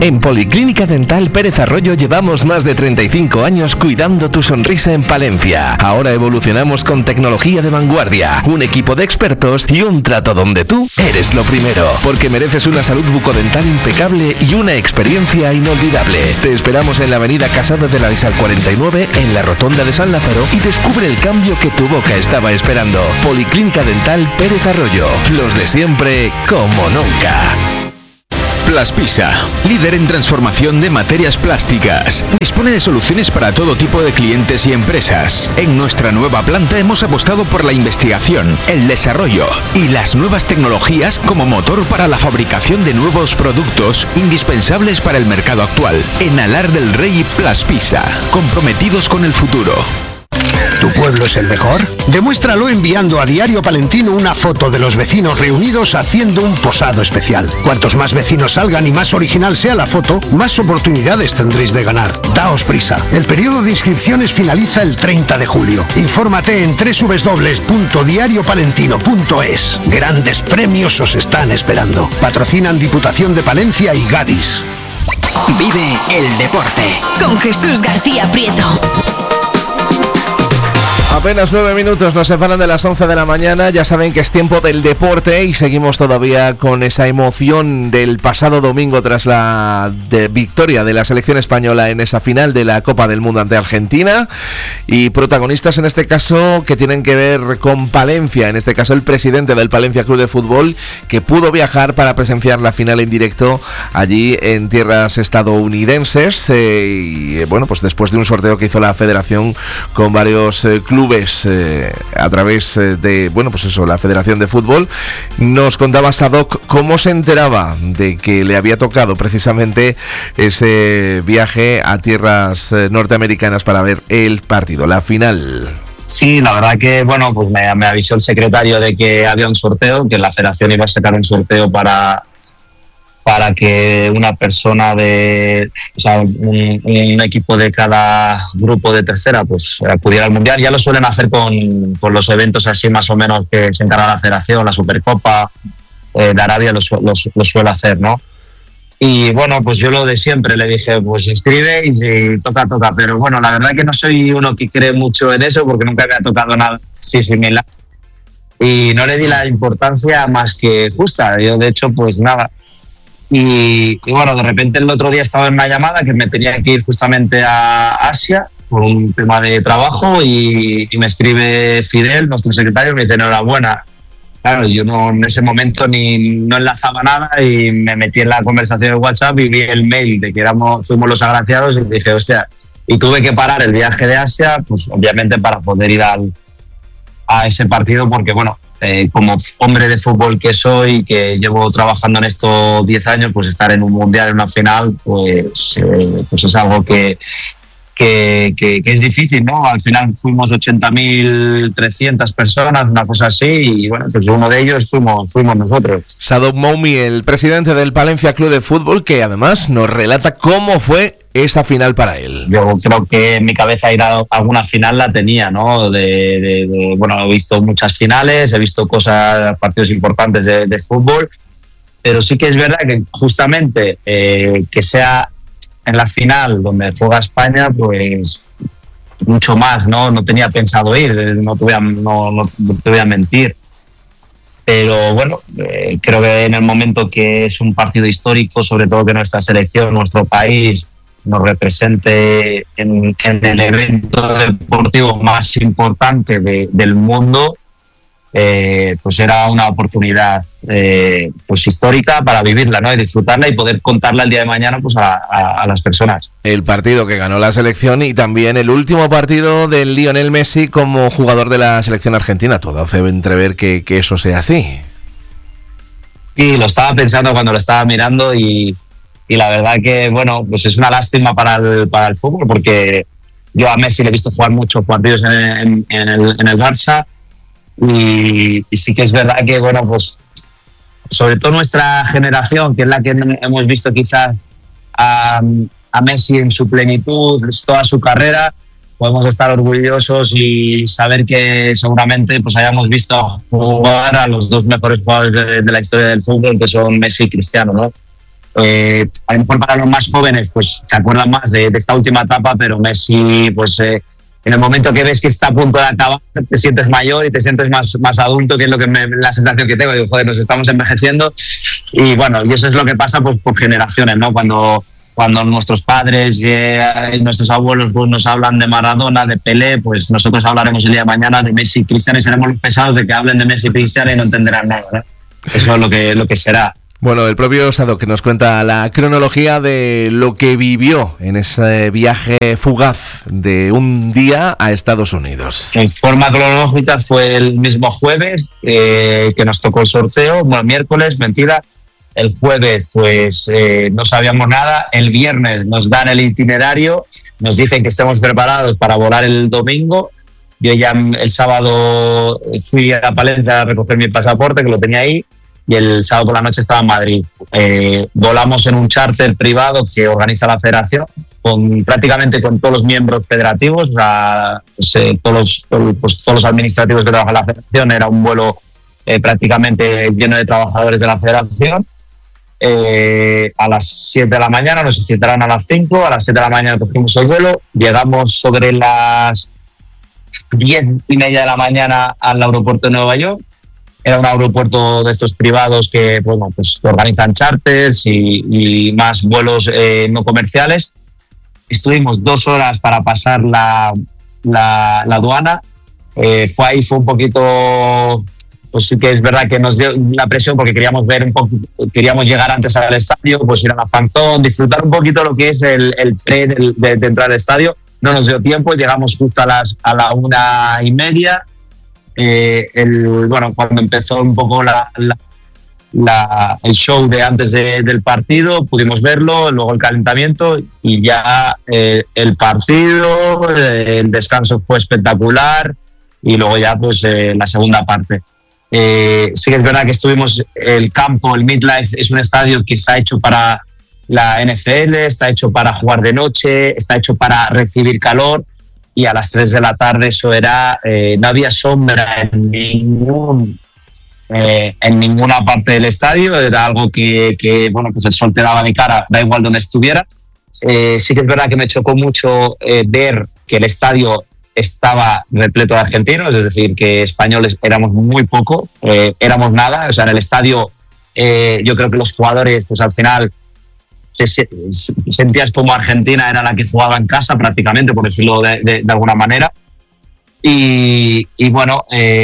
En Policlínica Dental Pérez Arroyo llevamos más de 35 años cuidando tu sonrisa en Palencia. Ahora evolucionamos con tecnología de vanguardia, un equipo de expertos y un trato donde tú eres lo primero, porque mereces una salud bucodental impecable y una experiencia inolvidable. Te esperamos en la avenida Casado de la Isar 49, en la Rotonda de San Lázaro, y descubre el cambio que tu boca estaba esperando. Policlínica Dental Pérez Arroyo, los de siempre como nunca. Plaspisa, líder en transformación de materias plásticas. Dispone de soluciones para todo tipo de clientes y empresas. En nuestra nueva planta hemos apostado por la investigación, el desarrollo y las nuevas tecnologías como motor para la fabricación de nuevos productos indispensables para el mercado actual. En Alar del Rey y Plaspisa, comprometidos con el futuro. ¿Tu pueblo es el mejor? Demuéstralo enviando a Diario Palentino una foto de los vecinos reunidos haciendo un posado especial. Cuantos más vecinos salgan y más original sea la foto, más oportunidades tendréis de ganar. Daos prisa. El periodo de inscripciones finaliza el 30 de julio. Infórmate en www.diariopalentino.es. Grandes premios os están esperando. Patrocinan Diputación de Palencia y Gadis. Vive el deporte con Jesús García Prieto. Apenas 9 minutos nos separan de las 11 de la mañana. Ya saben que es tiempo del deporte y seguimos todavía con esa emoción del pasado domingo tras la victoria de la selección española en esa final de la Copa del Mundo ante Argentina, y protagonistas en este caso que tienen que ver con Palencia, en este caso el presidente del Palencia Club de Fútbol, que pudo viajar para presenciar la final en directo allí en tierras estadounidenses, y bueno, pues después de un sorteo que hizo la federación con varios clubes a través de, bueno, pues eso, la Federación de Fútbol. Nos contaba Sadoc cómo se enteraba de que le había tocado precisamente ese viaje a tierras norteamericanas para ver el partido, la final. Sí, la verdad que, bueno, pues me avisó el secretario de que había un sorteo, que la Federación iba a sacar un sorteo para que una persona o sea, un equipo de cada grupo de tercera pues acudiera al Mundial. Ya lo suelen hacer con los eventos así más o menos que se encarga la Federación, la Supercopa de Arabia lo suele hacer, ¿no? Y bueno, pues yo lo de siempre, le dije, pues inscribe y si toca. Pero bueno, la verdad que no soy uno que cree mucho en eso porque nunca me ha tocado nada así similar. Y no le di la importancia más que justa. Yo, de hecho, pues nada. Y bueno, de repente el otro día estaba en una llamada que me tenía que ir justamente a Asia por un tema de trabajo y me escribe Fidel, nuestro secretario, y me dice enhorabuena. Claro, yo no, en ese momento no enlazaba nada y me metí en la conversación de WhatsApp y vi el mail de que fuimos los agraciados y dije, hostia, y tuve que parar el viaje de Asia, pues obviamente para poder ir a ese partido porque, bueno, como hombre de fútbol que soy, que llevo trabajando en esto 10 años, pues estar en un mundial, en una final, pues es algo que es difícil, ¿no? Al final fuimos 80.300 personas, una cosa así, y bueno, pues uno de ellos fuimos nosotros. Sadoc Moumi, el presidente del Palencia Club de Fútbol, que además nos relata cómo fue esa final para él. Yo creo que en mi cabeza ir a alguna final la tenía, ¿no? Bueno, he visto muchas finales, he visto partidos importantes de fútbol, pero sí que es verdad que justamente que sea en la final donde juega España, pues mucho más, ¿no? No tenía pensado ir, no te voy a mentir. Pero bueno, creo que en el momento que es un partido histórico, sobre todo que nuestra selección, nuestro país, nos represente en el evento deportivo más importante del mundo, pues era una oportunidad pues histórica para vivirla, ¿no? Y disfrutarla y poder contarla el día de mañana pues a las personas. El partido que ganó la selección y también el último partido de Lionel Messi como jugador de la selección argentina. Todo hace entrever que eso sea así. Y lo estaba pensando cuando lo estaba mirando y la verdad que, bueno, pues es una lástima para el fútbol porque yo a Messi le he visto jugar muchos partidos en el Barça. Y sí que es verdad que, bueno, pues sobre todo nuestra generación, que es la que hemos visto quizás a Messi en su plenitud, toda su carrera, podemos estar orgullosos y saber que seguramente pues hayamos visto jugar a los dos mejores jugadores de la historia del fútbol, que son Messi y Cristiano, ¿no? a lo mejor para los más jóvenes pues se acuerdan más de esta última etapa, pero Messi pues en el momento que ves que está a punto de acabar te sientes mayor y te sientes más adulto, que es lo que la sensación que tengo. Digo, joder, nos estamos envejeciendo. Y bueno, y eso es lo que pasa pues por generaciones, ¿no? Cuando nuestros padres y nuestros abuelos pues, nos hablan de Maradona, de Pelé, pues nosotros hablaremos el día de mañana de Messi y Cristiano y seremos los pesados de que hablen de Messi y Cristiano y no entenderán nada, ¿no? Eso es lo que será. Bueno, el propio Sadok que nos cuenta la cronología de lo que vivió en ese viaje fugaz de un día a Estados Unidos. En forma cronológica fue el mismo jueves que nos tocó el sorteo, bueno, miércoles, mentira. El jueves pues no sabíamos nada, el viernes nos dan el itinerario, nos dicen que estemos preparados para volar el domingo. Yo ya el sábado fui a Palencia a recoger mi pasaporte, que lo tenía ahí, y el sábado por la noche estaba en Madrid. Volamos en un charter privado que organiza la federación, prácticamente con todos los miembros federativos, o sea, todos los administrativos que trabajan en la federación. Era un vuelo prácticamente lleno de trabajadores de la federación. A las 7 de la mañana, nos citaron a las 5, a las 7 de la mañana cogimos el vuelo, llegamos sobre las 10:30 de la mañana al aeropuerto de Nueva York. Era un aeropuerto de estos privados que, bueno, pues organizan charters y más vuelos no comerciales. Estuvimos 2 horas para pasar la aduana. Fue un poquito... Pues sí que es verdad que nos dio la presión porque queríamos ver un poco, queríamos llegar antes al estadio, pues ir a la fan zone, disfrutar un poquito lo que es el pre de entrar al estadio. No nos dio tiempo, llegamos justo a la 1:30. Bueno, cuando empezó un poco el show de antes del partido, pudimos verlo, luego el calentamiento y ya el partido, el descanso fue espectacular y luego ya pues la segunda parte. Sí que es verdad que estuvimos, el campo, el MetLife, es un estadio que está hecho para la NFL, está hecho para jugar de noche, está hecho para recibir calor, y a las 3 de la tarde eso era, no había sombra en ninguna parte del estadio, era algo que bueno, pues el sol te daba de cara, da igual donde estuviera. Sí que es verdad que me chocó mucho ver que el estadio estaba repleto de argentinos, es decir, que españoles éramos muy poco, éramos nada. O sea, en el estadio yo creo que los jugadores, pues al final sentías como Argentina era la que jugaba en casa prácticamente, por decirlo de alguna manera. Y bueno,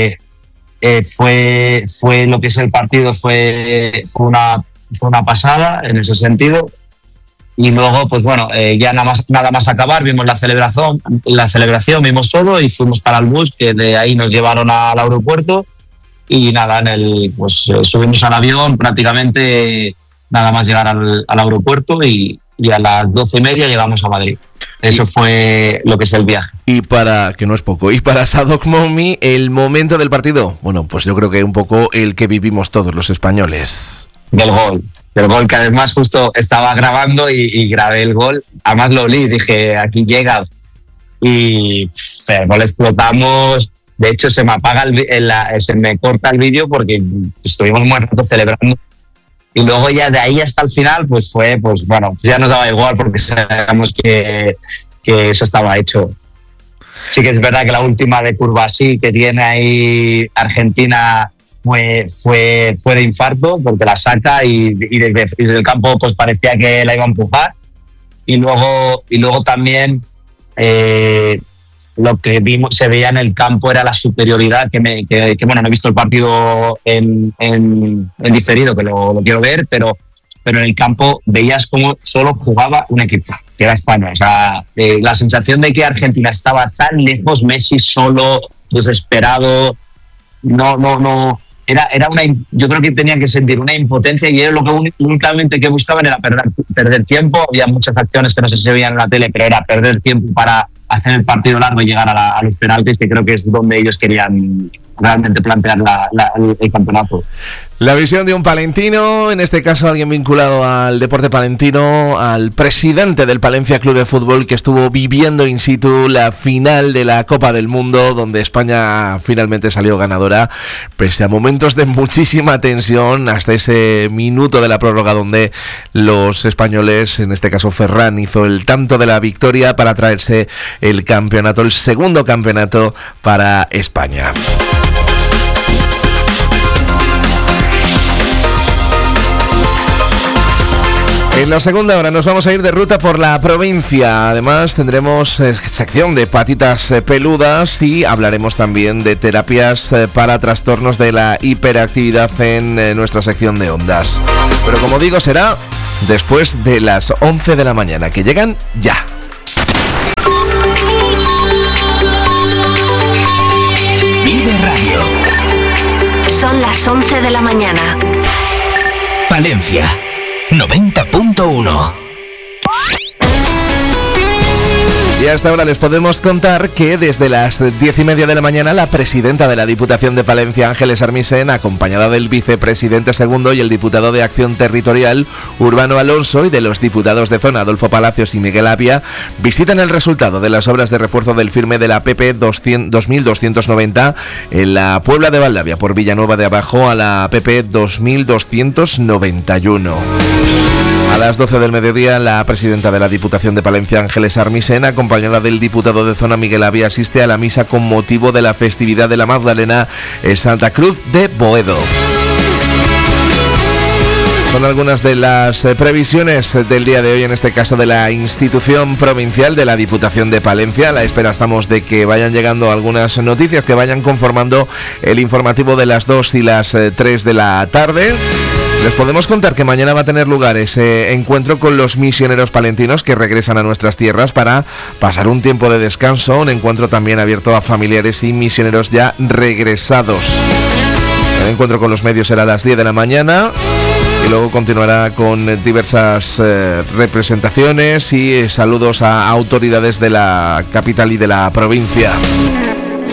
fue lo que es el partido, fue una pasada en ese sentido. Y luego, pues bueno, ya nada más acabar, vimos la celebración, vimos todo y fuimos para el bus, que de ahí nos llevaron al aeropuerto. Y nada, pues subimos al avión prácticamente nada más llegar al aeropuerto y a las 12:30 llegamos a Madrid. Eso fue lo que es el viaje. Y para, que no es poco, y para Sadok Momi, el momento del partido, bueno, pues yo creo que un poco el que vivimos todos los españoles. Del gol, que además justo estaba grabando y grabé el gol. Además lo olí, dije, aquí llega. Y el gol explotamos. De hecho, se me apaga se me corta el vídeo porque estuvimos muy rato celebrando. Y luego ya de ahí hasta el final, pues fue, pues bueno, ya nos daba igual porque sabíamos que eso estaba hecho. Sí que es verdad que la última de Curvasí que tiene ahí Argentina fue de infarto porque la saca y desde el campo pues parecía que la iba a empujar. Y luego también lo que se veía en el campo era la superioridad que bueno, no he visto el partido en diferido, que lo quiero ver, pero en el campo veías cómo solo jugaba un equipo, que era España. O sea, la sensación de que Argentina estaba tan lejos, Messi solo, desesperado, no. Yo creo que tenían que sentir una impotencia y ellos lo que únicamente que buscaban era perder tiempo. Había muchas acciones que no sé si se veían en la tele, pero era perder tiempo para hacer el partido largo y llegar a los penaltis, que creo que es donde ellos querían realmente plantear el campeonato. La visión de un palentino, en este caso alguien vinculado al deporte palentino, al presidente del Palencia Club de Fútbol, que estuvo viviendo in situ la final de la Copa del Mundo, donde España finalmente salió ganadora, pese a momentos de muchísima tensión, hasta ese minuto de la prórroga donde los españoles, en este caso Ferran, hizo el tanto de la victoria para traerse el campeonato, el segundo campeonato para España. En la segunda hora nos vamos a ir de ruta por la provincia. Además tendremos sección de patitas peludas y hablaremos también de terapias para trastornos de la hiperactividad en nuestra sección de ondas. Pero como digo, será después de las 11 de la mañana, que llegan ya. Vive Radio. Son las 11 de la mañana. Palencia 90.1. Y hasta ahora les podemos contar que desde las 10:30 de la mañana la presidenta de la Diputación de Palencia, Ángeles Armisen, acompañada del vicepresidente segundo y el diputado de Acción Territorial, Urbano Alonso, y de los diputados de zona, Adolfo Palacios y Miguel Apia, visitan el resultado de las obras de refuerzo del firme de la PP 2290 en la Puebla de Valdavia, por Villanueva de Abajo, a la PP 2291. A las 12 del mediodía, la presidenta de la Diputación de Palencia, Ángeles Armisen, acompañada del diputado de zona Miguel Apia, asiste a la misa con motivo de la festividad de la Magdalena en Santa Cruz de Boedo. Son algunas de las previsiones del día de hoy, en este caso de la institución provincial de la Diputación de Palencia. A la espera estamos de que vayan llegando algunas noticias que vayan conformando el informativo de las 2 y las 3 de la tarde. Les podemos contar que mañana va a tener lugar ese encuentro con los misioneros palentinos que regresan a nuestras tierras para pasar un tiempo de descanso, un encuentro también abierto a familiares y misioneros ya regresados. El encuentro con los medios será a las 10 de la mañana y luego continuará con diversas representaciones y saludos a autoridades de la capital y de la provincia.